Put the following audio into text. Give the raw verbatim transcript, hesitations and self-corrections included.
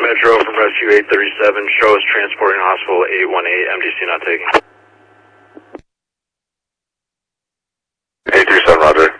Metro from Rescue eight thirty-seven. Show us transporting hospital eight one eight. M D C not taking. eight three seven, roger.